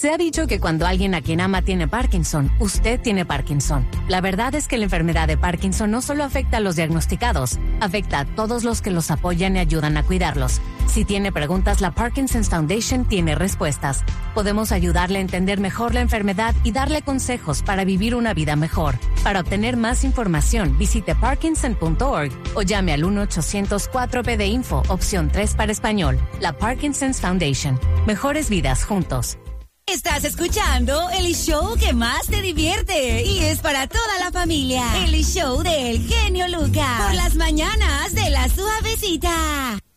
Se ha dicho que cuando alguien a quien ama tiene Parkinson, usted tiene Parkinson. La verdad es que la enfermedad de Parkinson no solo afecta a los diagnosticados, afecta a todos los que los apoyan y ayudan a cuidarlos. Si tiene preguntas, la Parkinson's Foundation tiene respuestas. Podemos ayudarle a entender mejor la enfermedad y darle consejos para vivir una vida mejor. Para obtener más información, visite parkinson.org o llame al 1-800-4PD-INFO, opción 3 para español. La Parkinson's Foundation. Mejores vidas juntos. Estás escuchando el show que más te divierte y es para toda la familia. El show del genio Lucas. Por las mañanas de La Suavecita.